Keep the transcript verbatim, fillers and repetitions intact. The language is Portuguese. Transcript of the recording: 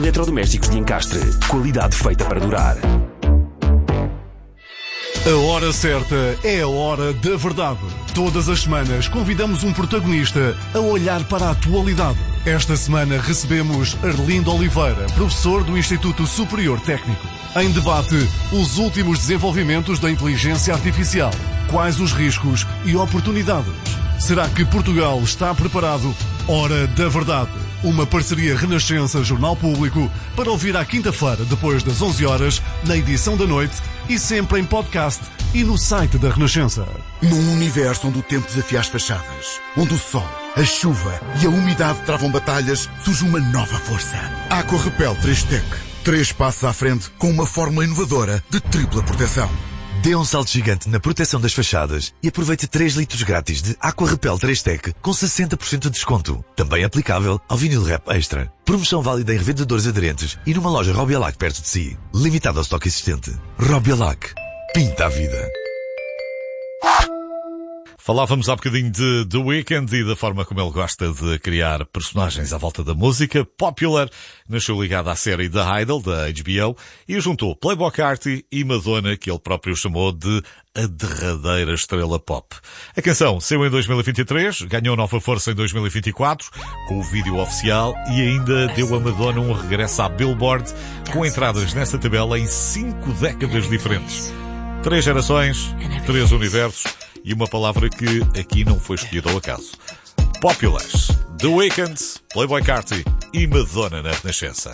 eletrodomésticos de encastre. Qualidade feita para durar. A hora certa é a hora da verdade. Todas as semanas convidamos um protagonista a olhar para a atualidade. Esta semana recebemos Arlindo Oliveira, professor do Instituto Superior Técnico. Em debate, os últimos desenvolvimentos da inteligência artificial. Quais os riscos e oportunidades? Será que Portugal está preparado? Hora da verdade. Uma parceria Renascença Jornal Público para ouvir à quinta-feira, depois das onze horas, na edição da noite e sempre em podcast e no site da Renascença. Num universo onde o tempo desafia as fachadas, onde o sol, a chuva e a umidade travam batalhas, surge uma nova força. Aqua Repel três Tech. Três passos à frente com uma fórmula inovadora de tripla proteção. Dê um salto gigante na proteção das fachadas e aproveite três litros grátis de Aqua Repel três Tech com sessenta por cento de desconto. Também aplicável ao vinil wrap extra. Promoção válida em revendedores aderentes e numa loja Robialac perto de si. Limitado ao estoque existente. Robialac. Pinta a vida. Falávamos há bocadinho de The Weeknd e da forma como ele gosta de criar personagens à volta da música. Popular nasceu ligado à série The Idol, da H B O, e juntou Playboi Carti e Madonna, que ele próprio chamou de a derradeira estrela pop. A canção saiu em dois mil e vinte e três, ganhou nova força em dois mil e vinte e quatro, com o vídeo oficial, e ainda deu a Madonna um regresso à Billboard, com entradas nesta tabela em cinco décadas diferentes. Três gerações, três universos, e uma palavra que aqui não foi escolhida ao acaso. Populars, The Weeknd, Playboi Carti e Madonna na Renascença.